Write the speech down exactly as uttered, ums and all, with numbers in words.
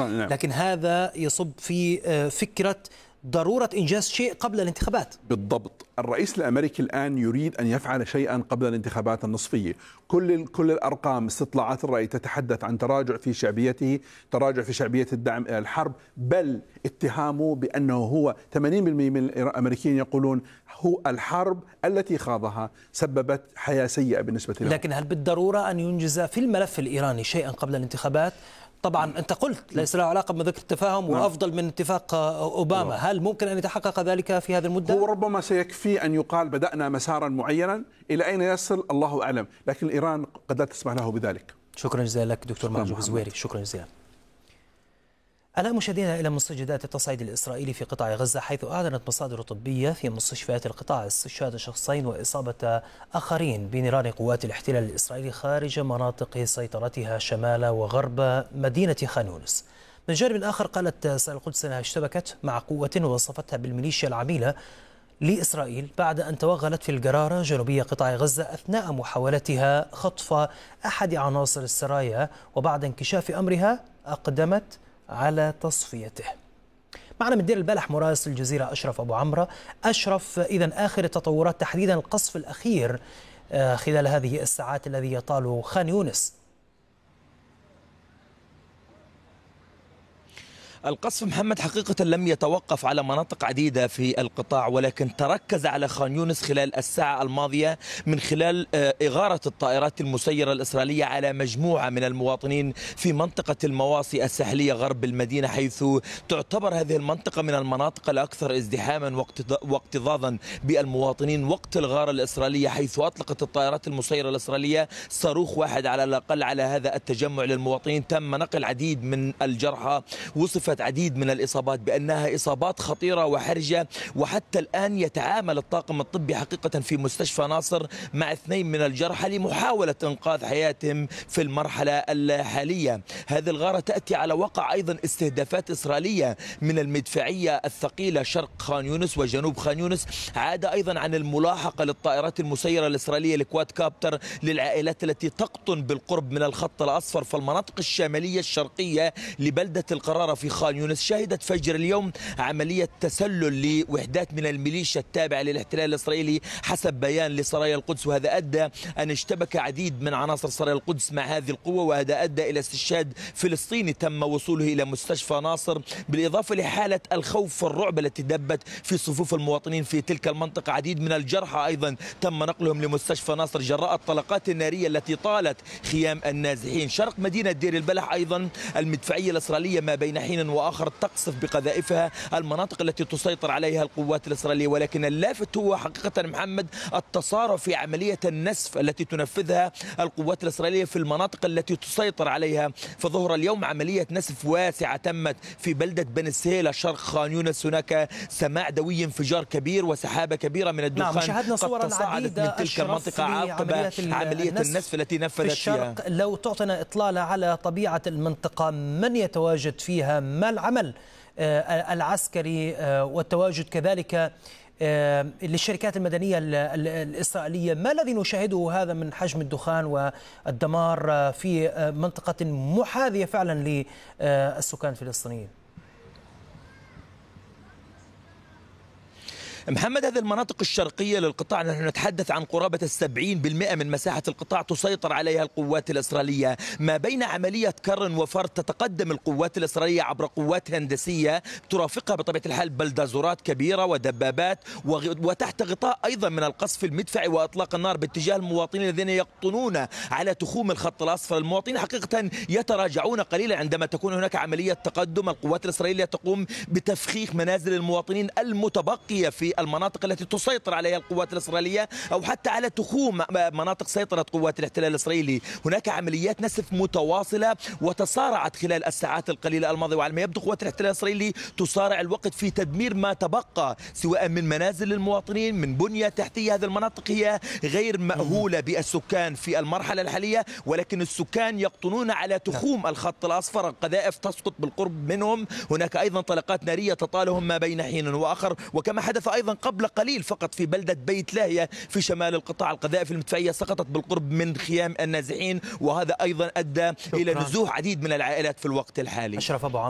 نعم. لكن هذا يصب في فكرة ضرورة إنجاز شيء قبل الانتخابات. بالضبط. الرئيس الأمريكي الآن يريد أن يفعل شيئا قبل الانتخابات النصفية. كل كل الأرقام، استطلاعات الرأي تتحدث عن تراجع في شعبيته، تراجع في شعبية الدعم إلى الحرب، بل اتهامه بأنه هو ثمانين بالمئة من الأمريكيين يقولون هو الحرب التي خاضها سببت حياة سيئة بالنسبة له. لكن هل بالضرورة أن ينجز في الملف الإيراني شيئا قبل الانتخابات؟ طبعا أنت قلت ليس له علاقة بمذكرة التفاهم وأفضل من اتفاق أوباما، هل ممكن أن يتحقق ذلك في هذه المدة؟ هو ربما سيكفي أن يقال بدأنا مسارا معينا، إلى أين يصل الله أعلم، لكن إيران قد لا تسمح له بذلك. شكرا جزيلا لك دكتور محجوب الزويري، شكرا جزيلا. الآن مشاهدينا إلى مستجدات التصعيد الإسرائيلي في قطاع غزة، حيث أعلنت مصادر طبية في مستشفيات القطاع استشهاد شخصين وإصابة آخرين بنيران قوات الاحتلال الإسرائيلي خارج مناطق سيطرتها شمال وغرب مدينة خان يونس. من جانب آخر قالت سرايا القدس أنها اشتبكت مع قوة ووصفتها بالميليشيا العميلة لإسرائيل بعد أن توغلت في الجرارة جنوبية قطاع غزة أثناء محاولتها خطف أحد عناصر السرايا، وبعد انكشاف أمرها أقدمت على تصفيته. معنا من دير البلح مراسل الجزيرة أشرف أبو عمرة. أشرف، إذن آخر التطورات تحديدا القصف الأخير خلال هذه الساعات الذي يطال خان يونس. القصف محمد حقيقة لم يتوقف على مناطق عديدة في القطاع، ولكن تركز على خان يونس خلال الساعة الماضية من خلال إغارة الطائرات المسيرة الإسرائيلية على مجموعة من المواطنين في منطقة المواصي الساحلية غرب المدينة، حيث تعتبر هذه المنطقة من المناطق الأكثر ازدحاما واكتظاظا بالمواطنين وقت الغارة الإسرائيلية، حيث أطلقت الطائرات المسيرة الإسرائيلية صاروخ واحد على الأقل على هذا التجمع للمواطنين. تم نقل العديد من الجرحى، وصفت عديد من الإصابات بأنها إصابات خطيرة وحرجة، وحتى الآن يتعامل الطاقم الطبي حقيقة في مستشفى ناصر مع اثنين من الجرحى لمحاولة إنقاذ حياتهم في المرحلة الحالية. هذه الغارة تأتي على وقع أيضا استهدافات إسرائيلية من المدفعية الثقيلة شرق خان يونس وجنوب خان يونس، عاد أيضا عن الملاحقة للطائرات المسيرة الإسرائيلية الكواد كابتر للعائلات التي تقطن بالقرب من الخط الأصفر. فالمناطق الشمالية الشرقية لبلدة القرارة في خان يونس شهدت فجر اليوم عملية تسلل لوحدات من الميليشيا التابعة للاحتلال الإسرائيلي حسب بيان لسرايا القدس، وهذا أدى أن اشتبك عديد من عناصر سرايا القدس مع هذه القوة، وهذا أدى إلى استشهاد فلسطيني تم وصوله إلى مستشفى ناصر، بالإضافة لحالة الخوف والرعب التي دبت في صفوف المواطنين في تلك المنطقة. عديد من الجرحى أيضا تم نقلهم لمستشفى ناصر جراء الطلقات النارية التي طالت خيام النازحين. شرق مدينة دير البلح أيضا المدفعية الإسرائيلية ما بين حين وآخر تقصف بقذائفها المناطق التي تسيطر عليها القوات الإسرائيلية، ولكن اللافت هو حقيقة محمد التصارع في عملية النسف التي تنفذها القوات الإسرائيلية في المناطق التي تسيطر عليها. فظهر اليوم عملية نسف واسعة تمت في بلدة بن سهيلة شرق خان يونس، هناك سماع دوي انفجار كبير وسحابة كبيرة من الدخان نعم، شاهدنا صورا قد تصاعدت من تلك المنطقة عقب عملية النسف التي نفذت فيها. لو تعطينا إطلالة على طبيعة المنطقة، من يتواجد فيها، ما العمل العسكري والتواجد كذلك للشركات المدنية الإسرائيلية، ما الذي نشاهده هذا من حجم الدخان والدمار في منطقة محاذية فعلا للسكان الفلسطينيين؟ محمد، هذه المناطق الشرقية للقطاع نحن نتحدث عن قرابة السبعين بالمئة من مساحة القطاع تسيطر عليها القوات الإسرائيلية. ما بين عملية كر وفر تتقدم القوات الإسرائيلية عبر قوات هندسية ترافقها بطبيعة الحال بلدازورات كبيرة ودبابات، وتحت غطاء أيضا من القصف المدفعي وإطلاق النار باتجاه المواطنين الذين يقطنون على تخوم الخط الأصفر. المواطنين حقيقة يتراجعون قليلا عندما تكون هناك عملية تقدم. القوات الإسرائيلية تقوم بتفخيخ منازل المواطنين المتبقية في المناطق التي تسيطر عليها القوات الإسرائيلية أو حتى على تخوم مناطق سيطرة قوات الاحتلال الإسرائيلي. هناك عمليات نسف متواصلة وتصارعت خلال الساعات القليلة الماضية، وعلى ما يبدو قوات الاحتلال الإسرائيلي تصارع الوقت في تدمير ما تبقى سواء من منازل للمواطنين من بنية تحتية. هذه المناطق هي غير مأهولة بالسكان في المرحلة الحالية، ولكن السكان يقطنون على تخوم الخط الأصفر، القذائف تسقط بالقرب منهم، هناك أيضا طلقات نارية تطالهم ما بين حين وآخر. وكما حدث أيضا قبل قليل فقط في بلدة بيت لاهية في شمال القطاع القذائف المدفعية سقطت بالقرب من خيام النازحين، وهذا أيضا أدى إلى نزوح عديد من العائلات في الوقت الحالي. أشرف أبو عمرو.